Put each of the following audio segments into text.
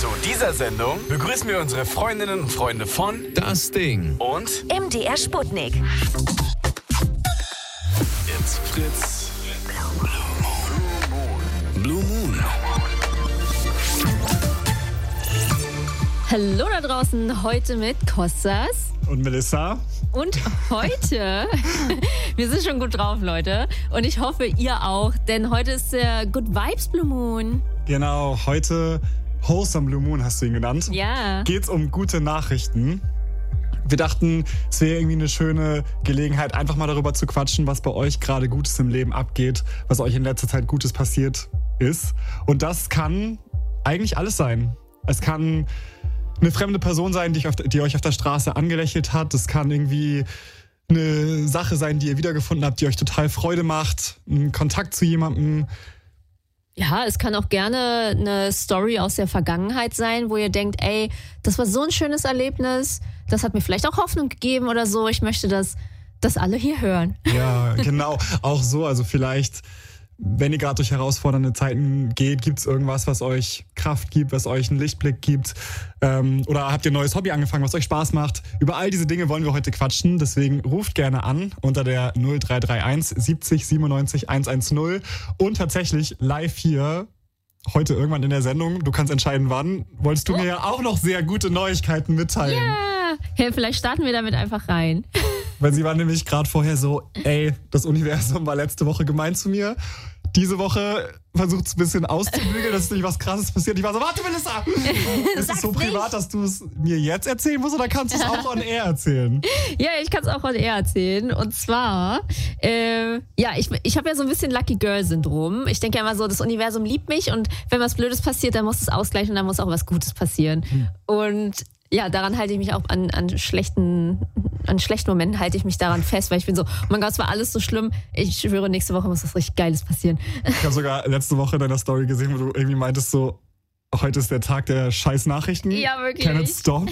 Zu dieser Sendung begrüßen wir unsere Freundinnen und Freunde von Das Ding und MDR Sputnik. It's Fritz Blue Moon. Hallo da draußen, heute mit Kostas und Melissa. Und heute, wir sind schon gut drauf, Leute. Und ich hoffe, ihr auch, denn heute ist der Good Vibes Blue Moon. Genau, heute Wholesome Blue Moon hast du ihn genannt. Ja. Geht's um gute Nachrichten. Wir dachten, es wäre irgendwie eine schöne Gelegenheit, einfach mal darüber zu quatschen, was bei euch gerade Gutes im Leben abgeht, was euch in letzter Zeit Gutes passiert ist. Und das kann eigentlich alles sein. Es kann eine fremde Person sein, die euch auf der Straße angelächelt hat. Es kann irgendwie eine Sache sein, die ihr wiedergefunden habt, die euch total Freude macht. Ein Kontakt zu jemandem. Ja, es kann auch gerne eine Story aus der Vergangenheit sein, wo ihr denkt, ey, das war so ein schönes Erlebnis. Das hat mir vielleicht auch Hoffnung gegeben oder so. Ich möchte, dass alle hier hören. Ja, genau. Auch so. Also vielleicht, wenn ihr gerade durch herausfordernde Zeiten geht, gibt es irgendwas, was euch Kraft gibt, was euch einen Lichtblick gibt. Oder habt ihr ein neues Hobby angefangen, was euch Spaß macht? Über all diese Dinge wollen wir heute quatschen. Deswegen ruft gerne an unter der 0331 70 97 110. Und tatsächlich live hier, heute irgendwann in der Sendung, du kannst entscheiden wann, wolltest du mir ja auch noch sehr gute Neuigkeiten mitteilen. Ja, hey, vielleicht starten wir damit einfach rein. Weil sie war nämlich gerade vorher so, ey, das Universum war letzte Woche gemein zu mir. Diese Woche versucht es ein bisschen auszubügeln, dass nicht was Krasses passiert. Ich war so, warte Melissa, ist es so privat, dass du es mir jetzt erzählen musst oder kannst du es auch on air erzählen? Ja, ich kann es auch on air erzählen. Und zwar, ich habe ja so ein bisschen Lucky Girl-Syndrom. Ich denke ja immer so, das Universum liebt mich und wenn was Blödes passiert, dann muss es ausgleichen und dann muss auch was Gutes passieren. Und ja, daran halte ich mich auch an schlechten Momenten halte ich mich daran fest, weil ich bin so, oh mein Gott, es war alles so schlimm. Ich schwöre, nächste Woche muss was richtig Geiles passieren. Ich habe sogar letzte Woche in deiner Story gesehen, wo du irgendwie meintest so, heute ist der Tag der scheiß Nachrichten. Ja, wirklich. Can it stop?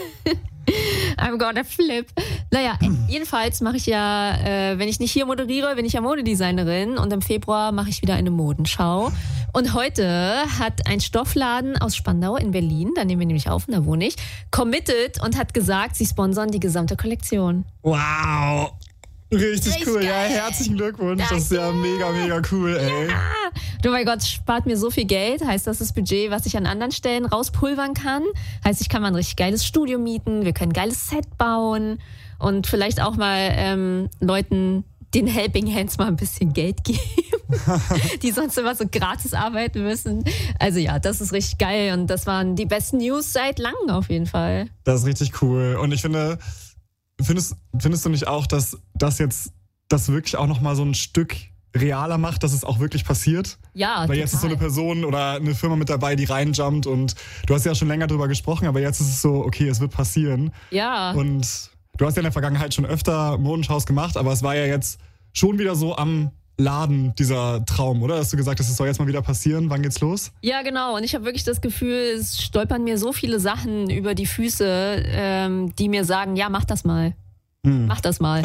I'm gonna flip. Naja, jedenfalls mache ich ja, wenn ich nicht hier moderiere, bin ich ja Modedesignerin und im Februar mache ich wieder eine Modenschau. Und heute hat ein Stoffladen aus Spandau in Berlin, da nehmen wir nämlich auf und da wohne ich, committed und hat gesagt, sie sponsern die gesamte Kollektion. Wow! Richtig cool, geil. Ja, herzlichen Glückwunsch. Danke. Das ist ja mega, mega cool, ey. Ja. Du, mein Gott, spart mir so viel Geld. Heißt, das ist das Budget, was ich an anderen Stellen rauspulvern kann. Heißt, ich kann mal ein richtig geiles Studio mieten, wir können ein geiles Set bauen und vielleicht auch mal Leuten den Helping Hands mal ein bisschen Geld geben, die sonst immer so gratis arbeiten müssen. Also ja, das ist richtig geil und das waren die besten News seit langem auf jeden Fall. Das ist richtig cool. Und ich finde, findest du nicht auch, dass das jetzt das wirklich auch nochmal so ein Stück realer macht, dass es auch wirklich passiert? Ja, Weil total. jetzt ist so eine Person oder eine Firma mit dabei, die reinjumpt und du hast ja schon länger drüber gesprochen, aber jetzt ist es so, okay, es wird passieren. Ja. Und du hast ja in der Vergangenheit schon öfter Modenschaus gemacht, aber es war ja jetzt schon wieder so am Laden dieser Traum, oder? Dass du gesagt hast, es soll jetzt mal wieder passieren. Wann geht's los? Ja, genau. Und ich habe wirklich das Gefühl, es stolpern mir so viele Sachen über die Füße, die mir sagen, ja, mach das mal. Mach das mal.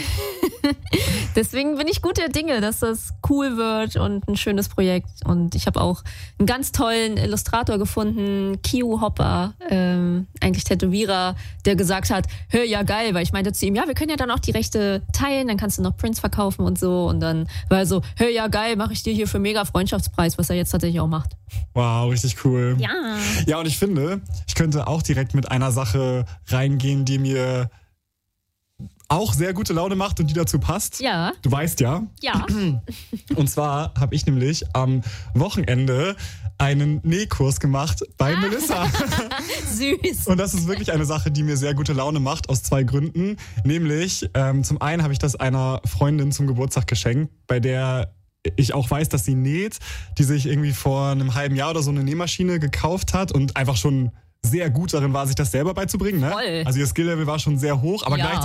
Deswegen bin ich guter Dinge, dass das cool wird und ein schönes Projekt. Und ich habe auch einen ganz tollen Illustrator gefunden, Kio Hopper, eigentlich Tätowierer, der gesagt hat, hör, ja geil, weil ich meinte zu ihm, ja, wir können ja dann auch die Rechte teilen, dann kannst du noch Prints verkaufen und so. Und dann war er so, hör, ja geil, mache ich dir hier für mega Freundschaftspreis, was er jetzt tatsächlich auch macht. Wow, richtig cool. Ja. Ja, und ich finde, ich könnte auch direkt mit einer Sache reingehen, die mir auch sehr gute Laune macht und die dazu passt. Ja. Du weißt ja. Ja. Und zwar habe ich nämlich am Wochenende einen Nähkurs gemacht bei Melissa. Süß. Und das ist wirklich eine Sache, die mir sehr gute Laune macht, aus 2 Gründen. Nämlich, zum einen habe ich das einer Freundin zum Geburtstag geschenkt, bei der ich auch weiß, dass sie näht, die sich irgendwie vor einem halben Jahr oder so eine Nähmaschine gekauft hat und einfach schon sehr gut darin war, sich das selber beizubringen. Ne? Voll. Also ihr Skill-Level war schon sehr hoch, aber Ja.